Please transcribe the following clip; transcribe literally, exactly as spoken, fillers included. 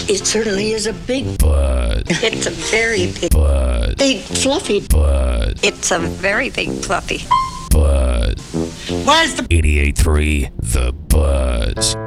It certainly is a big Buzz. It's a very big, Buzz. big fluffy. Buzz. it's a very big fluffy. Buzz. Where's the eighty-eight point three The Buzz.